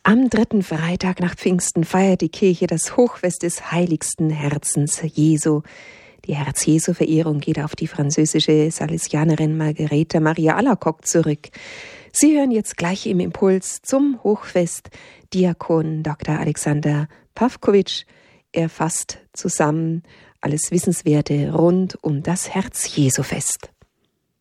Am dritten Freitag nach Pfingsten feiert die Kirche das Hochfest des heiligsten Herzens Jesu. Die Herz-Jesu-Verehrung geht auf die französische Salesianerin Margareta Maria Alacoque zurück. Sie hören jetzt gleich im Impuls zum Hochfest Diakon Dr. Alexander Pawkowitsch. Er fasst zusammen alles Wissenswerte rund um das Herz-Jesu-Fest.